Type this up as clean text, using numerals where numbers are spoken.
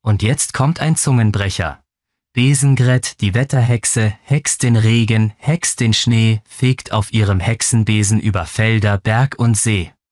Und jetzt kommt ein Zungenbrecher. Besengret, die Wetterhexe, hext den Regen, hext den Schnee, fegt auf ihrem Hexenbesen über Felder, Berg und See.